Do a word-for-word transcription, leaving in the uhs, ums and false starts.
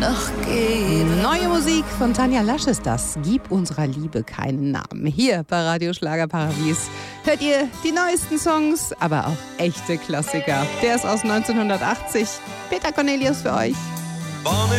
noch geben. Neue Musik von Tanja Lasch ist das. Gib unserer Liebe keinen Namen. Hier bei Radio Schlagerparadies hört ihr die neuesten Songs, aber auch echte Klassiker. Der ist aus neunzehnhundertachtzig. Peter Cornelius für euch.